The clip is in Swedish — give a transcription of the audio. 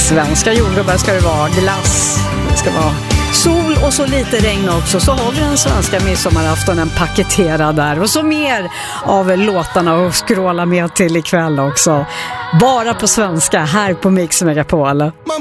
Svenska jordgubbar ska det vara, glass, det ska vara sol och så lite regn också. Så har vi den svenska midsommaraftonen paketerad där. Och så mer av låtarna och skråla med till ikväll också. Bara på svenska här på Mix Megapol.